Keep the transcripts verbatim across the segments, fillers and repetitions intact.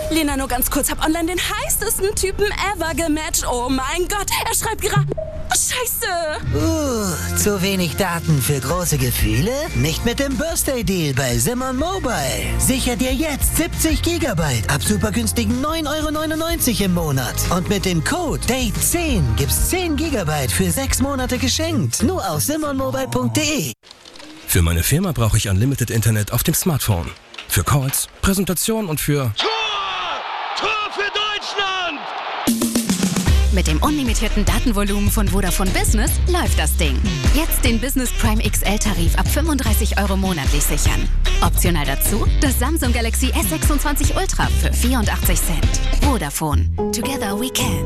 Lena, nur ganz kurz, hab online den heißesten Typen ever gematcht. Oh mein Gott, er schreibt gerade... Oh, Scheiße! Uh, zu wenig Daten für große Gefühle? Nicht mit dem Birthday Deal bei Simon Mobile. Sicher dir jetzt siebzig Gigabyte ab super günstigen neun Euro neunundneunzig im Monat. Und mit dem Code Date zehn gibt's zehn Gigabyte für sechs Monate geschenkt. Nur auf simon mobile punkt de. Für meine Firma brauche ich Unlimited Internet auf dem Smartphone. Für Calls, Präsentation und für... Tor! Tor für Deutschland! Mit dem unlimitierten Datenvolumen von Vodafone Business läuft das Ding. Jetzt den Business Prime X L-Tarif ab fünfunddreißig Euro monatlich sichern. Optional dazu das Samsung Galaxy S sechsundzwanzig Ultra für vierundachtzig Cent. Vodafone. Together we can.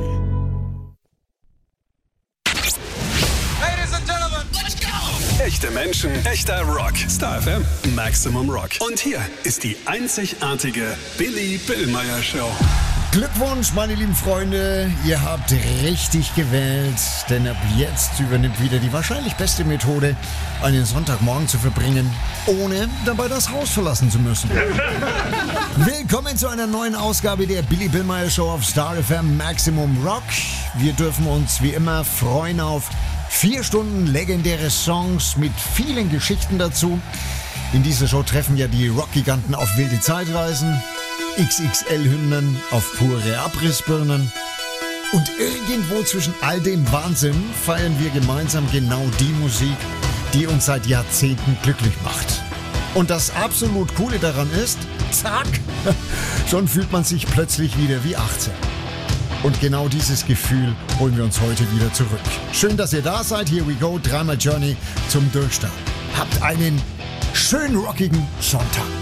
Ladies and Gentlemen, let's go! Echte Menschen, echter Rock. Star F M, Maximum Rock. Und hier ist die einzigartige Billy Billmeyer Show. Glückwunsch, meine lieben Freunde, ihr habt richtig gewählt, denn ab jetzt übernimmt wieder die wahrscheinlich beste Methode, einen Sonntagmorgen zu verbringen, ohne dabei das Haus verlassen zu müssen. Willkommen zu einer neuen Ausgabe der Billy Billmeyer Show auf Star F M Maximum Rock. Wir dürfen uns wie immer freuen auf vier Stunden legendäre Songs mit vielen Geschichten dazu. In dieser Show treffen ja die Rockgiganten auf wilde Zeitreisen, X X L-Hymnen auf pure Abrissbirnen. Und irgendwo zwischen all dem Wahnsinn feiern wir gemeinsam genau die Musik, die uns seit Jahrzehnten glücklich macht. Und das absolut Coole daran ist, zack, schon fühlt man sich plötzlich wieder wie achtzehn. Und genau dieses Gefühl holen wir uns heute wieder zurück. Schön, dass ihr da seid. Here we go. Dreimal Journey zum Durchstart. Habt einen schönen rockigen Sonntag.